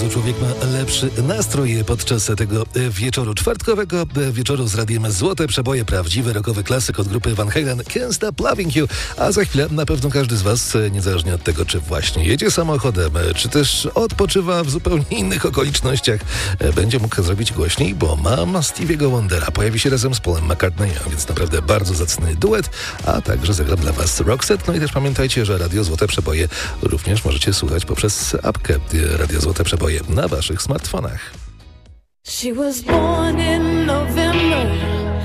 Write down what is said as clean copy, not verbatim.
razu człowiek ma lepszy nastrój podczas tego wieczoru czwartkowego, wieczoru z radiem Złote Przeboje, prawdziwy rockowy klasyk od grupy Van Halen, Can't Stop Loving You, a za chwilę na pewno każdy z Was, niezależnie od tego, czy właśnie jedzie samochodem, czy też odpoczywa w zupełnie innych okolicznościach, będzie mógł zrobić głośniej, bo mam Stevie'ego Wondera. Pojawi się razem z Paulem McCartneyem, więc naprawdę bardzo zacny duet, a także zagram dla Was Roxette. No i też pamiętajcie, że Radio Złote Przeboje również możecie słuchać poprzez apkę Radio Złote Przeboje na Waszych smartfonach. She was born in November